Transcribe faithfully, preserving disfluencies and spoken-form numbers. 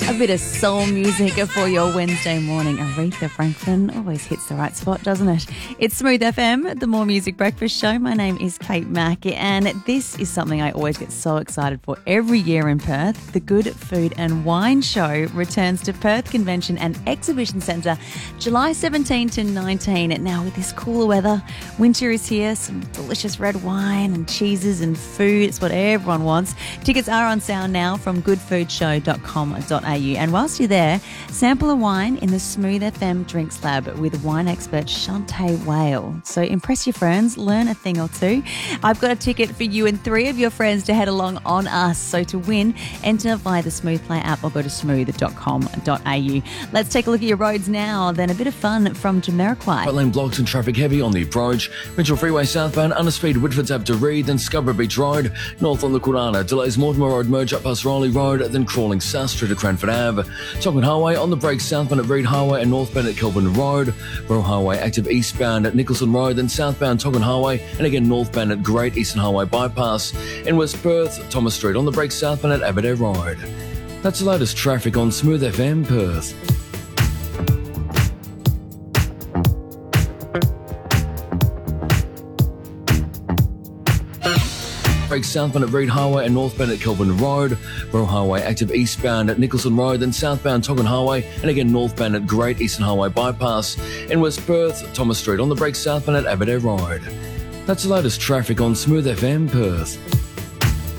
A bit of soul music for your Wednesday morning. Aretha Franklin always hits the right spot, doesn't it? It's Smooth F M, the More Music Breakfast Show. My name is Kate Mack, and this is something I always get so excited for every year in Perth. The Good Food and Wine Show returns to Perth Convention and Exhibition Centre July seventeenth to nineteenth. Now, with this cooler weather, winter is here, some delicious red wine and cheeses and food. It's what everyone wants. Tickets are on sale now from good food show dot com dot a u. And whilst you're there, sample a wine in the Smooth F M Drinks Lab with wine expert Shantae Whale. So impress your friends, learn a thing or two. I've got a ticket for you and three of your friends to head along on us. So to win, enter via the Smooth Play app or go to smooth dot com dot a u. Let's take a look at your roads now. Then a bit of fun from Jamiroquai. Right lane blocks and traffic heavy on the approach. Mitchell Freeway southbound, underspeed Whitford's up to Reed, then Scarborough Beach Road. North on the Kurana, delays Mortimer Road merge up past Riley Road, then crawling South Street to Cranford Ave. Tonkin Highway on the break southbound at Reed Highway and northbound at Kelvin Road. Borough Highway active eastbound at Nicholson Road, then southbound Tonkin Highway, and again northbound at Great Eastern Highway Bypass. In West Perth, Thomas Street on the break southbound at Aberdare Road. That's the latest traffic on Smooth F M Perth. Break southbound at Reed Highway and northbound at Kelvin Road. Borough Highway active eastbound at Nicholson Road, then southbound Tonkin Highway, and again northbound at Great Eastern Highway Bypass. In West Perth, Thomas Street on the break southbound at Aberdare Road. That's the latest traffic on Smooth F M Perth.